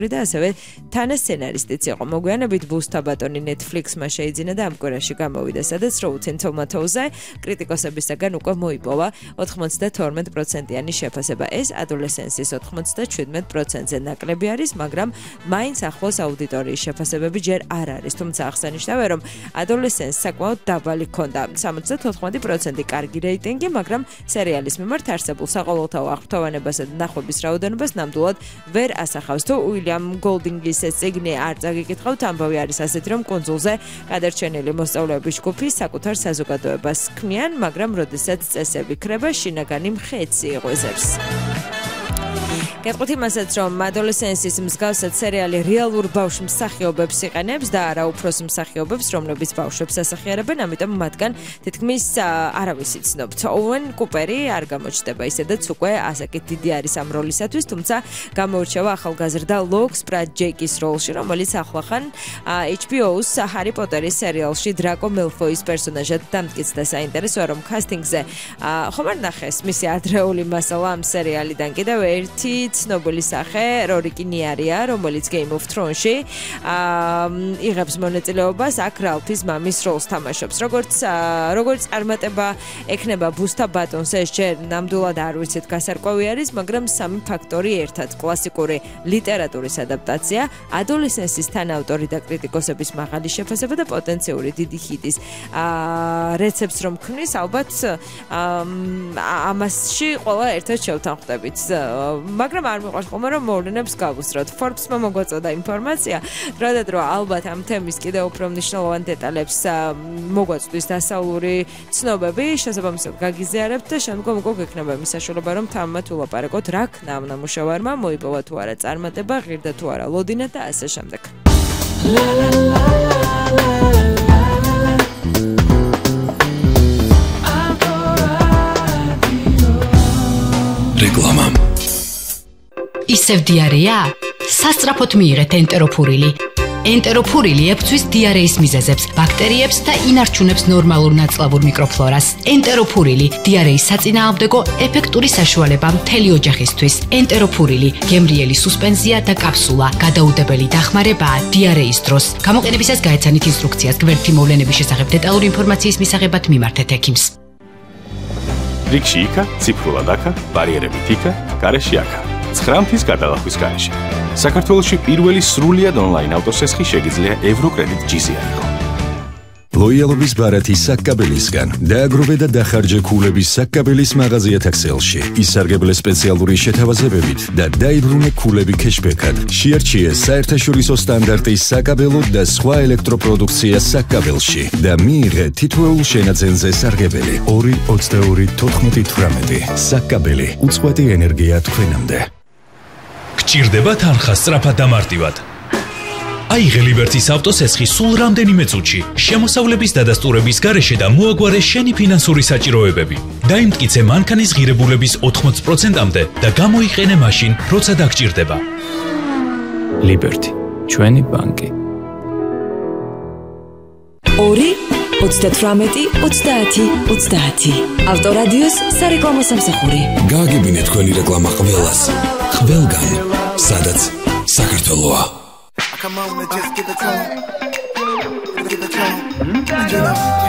და ასევე თანასცენარისტიც იყო. მოგვიანებით ბუსთა ბატონი Netflix-მა შეიძინა და ამ კვირაში გამოვიდა, სადაც Rotten Tomatoes-ზე კრიტიკოსებისაგან უკვე მოიპოვა 92%-იანი შეფასება. ეს Adolescence-ის 97%-ზე ნაკლები არის, მაგრამ მაინც ახლოს აუდიტორიის შეფასებები ჯერ არ არის. თუმცა აღსანიშნავია, რომ Adolescence საკმაოდ დაბალი ჰქონდა 74% კარგი რეიტინგი, მაგრამ სერიალის მიმართ არსებულ საყოველთაო აღფრთოვანებასა და ნახვების რაოდენობას ნამდვილად ვერ ასახავს. თუ უილიამ გოლდინგის ეს წიგნი არ წაგიკითხავთ, ამბავი არის ასეთი, რომ კუნძულზე გადარჩენილი მოსწავლეების ჯგუფი საკუთარ საზოგადოებას ქმნიან, მაგრამ როდესაც წესები ქრება, შინაგანი მხეცი იღვეზებს. გეტყვით იმასაც, რომ Adolescence-ის მსგავსად სერიალი რეალურ ბავშვ მსახიობებს იყენებს და არა უფროს მსახიობებს, რომლებიც ბავშვებს ასახიერებენ, ამიტომ მათგან თითქმის არავის იცნობთ. Owen Cooper-ი არ გამოჩნდება, ისედაც უკვე ასაკით დიდი არის ამ როლისათვის, თუმცა გამოირჩევა ახალგაზრდა Locke Sprague-ის როლში, რომელიც ახლახან HBO-ს Harry Potter-ის სერიალში Draco Malfoy-ის პერსონაჟად დამტკიცდა. საინტერესოა, რომ კასტინგზე ხომ არ ნახეს მისი ადრეული მასალა ამ სერიალიდან კიდევ ერთი ცნობილი სახე რორი კინიარია, რომელიც Game of Thrones-ში იღებს მონაწილეობას, აქ რალფის მამის როლს თამაშობს. როგორც წარმატება ექნება ბუსთა ბატონს, ეს ჯერ ნამდვილად არ ვიცით გასარკვევი არის, მაგრამ სამი ფაქტორი ერთად: კლასიკური ლიტერატურის ადაპტაცია, Adolescence-ის თანაავტორი და კრიტიკოსების მაღალი შეფასება და პოტენციური დიდი ჰიტის რეცეპტს რომ ქმნის, ალბათ ამასში ყველა ერთად შევთანხმდებით. მაგრამ არ მიყვარს ხოლმე რომ მოვლენებს გავუსწროთ. Forbes-მა მოგვაწოდა ინფორმაცია, დროდადრო ალბათ ამ თემის კიდევ უფრო მნიშვნელოვან დეტალებს მოგვაწვდის დასავლური ცნობები, შესაბამისად გაგიზიარებთ და შემდგომ უკვე გექნება იმის საშუალება, რომ თამამად ვილაპარაკოთ, რა ქნა ამ ნამუშევარმა, მოიპოვა თუ არა წარმატება, ღირდა თუ არა ლოდინა და ასე შემდეგ. რეკლამა ისევ დიარეა? სასწრაფოდ მიიღეთ ენტეროფურილი. ენტეროფურილი ებრძვის დიარეის მიზეზებს, ბაქტერიებს და ინარჩუნებს ნორმალურ ნაწლავურ მიკროფლორას. ენტეროფურილი დიარეის საწინააღმდეგო ეფექტური საშუალება მთელი ოჯახისთვის. ენტეროფურილი გემრიელი სუსპენზია და კაფსულა, გადაუდებელი დახმარებაა დიარეის დროს. გამოყენებისას გაეცანით ინსტრუქციას. გვერდითი მოვლენების შესახებ დეტალური ინფორმაციის მისაღებად მიმართეთ ექიმს. რიგში იქა, ციფრულად აქა, ბარიერებით იქა, გარეშე აქა. 9 მთის გადალახვის გარეშე. საქართველოში პირველი სრულიად ონლაინ ავტოსესხი შეგიძლია ევროკრედიტ ჯიზი აიღო. ლოიალობის ბარათი საკაბელისგან დააგროვე და დახარჯე ქულების საკაბელის მაღაზიათა ქსელში. ისარგებლე სპეციალური შეთავაზებებით და დაიბრუნე ქულები кэშბექად. შეარჩიე საერთაშორისო სტანდარტის საკაბელო და სხვა ელექტროპროდუქცია საკაბელში და მიიღე თითოეულ შენაძენზე სარგებელი 2-22-14-18. საკაბელი უწყვეტი ენერგია თქვენამდე. გჭირდება თანხა სწრაფად და მარტივად. აიღე ლიბერტის ავტოსესხი სულ რამდენიმე წუთში, შემოსავლების დადასტურების გარეშე და მოაგვარე შენი ფინანსური საჭიროებები. დაიმტკიცე მანქანის ღირებულების 80%-მდე და გამოიყენე მაშინ, როცა დაგჭირდება. ლიბერტი, ჩვენი ბანკი. 2-38-30-30. ავტორადიოს სარეკლამო სამსახური. გააგებინე თქვენი რეკლამა ყველას. ყველგან, სადაც საქართველოა. Come on, just give it to him. Give it to him.